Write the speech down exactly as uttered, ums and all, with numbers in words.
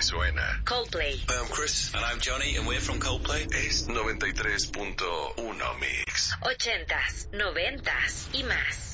suena. Coldplay. Hi, I'm Chris. And I'm Johnny, and we're from Coldplay. Es noventa y tres punto uno Mix. Ochentas, noventas y más.